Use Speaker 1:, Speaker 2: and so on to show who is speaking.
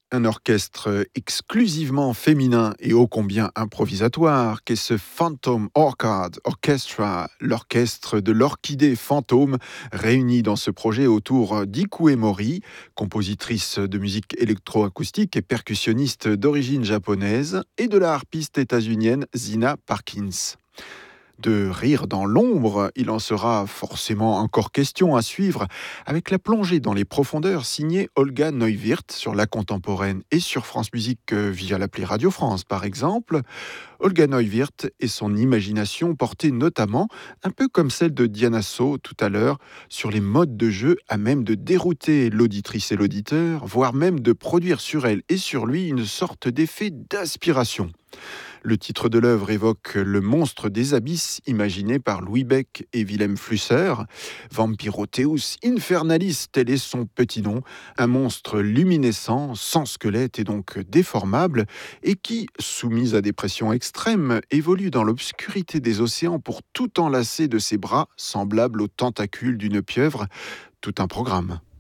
Speaker 1: Un orchestre exclusivement féminin et ô combien improvisatoire qu'est ce Phantom Orchard Orchestra, l'orchestre de l'orchidée fantôme, réuni dans ce projet autour d'Ikue Mori, compositrice de musique électroacoustique et percussionniste d'origine japonaise, et de la harpiste états-unienne Zina Parkins. De rire dans l'ombre, il en sera forcément encore question à suivre avec la plongée dans les profondeurs signée Olga Neuwirth sur la contemporaine et sur France Musique via l'appli Radio France par exemple. Olga Neuwirth et son imagination portée notamment, un peu comme celle de Diana So tout à l'heure, sur les modes de jeu à même de dérouter l'auditrice et l'auditeur, voire même de produire sur elle et sur lui une sorte d'effet d'aspiration. Le titre de l'œuvre évoque le monstre des abysses imaginé par Louis Beck et Wilhelm Flusser. Vampirotheus Infernalis, tel est son petit nom, un monstre luminescent, sans squelette et donc déformable, et qui, soumis à des pressions extrêmes, évolue dans l'obscurité des océans pour tout enlacer de ses bras, semblables aux tentacules d'une pieuvre. Tout un programme.